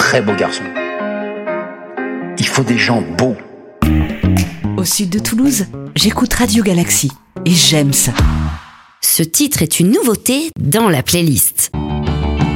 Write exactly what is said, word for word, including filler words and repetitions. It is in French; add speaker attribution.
Speaker 1: très beau garçon. Il faut des gens beaux.
Speaker 2: Au sud de Toulouse, j'écoute Radio Galaxy et j'aime ça.
Speaker 3: Ce titre est une nouveauté dans la playlist.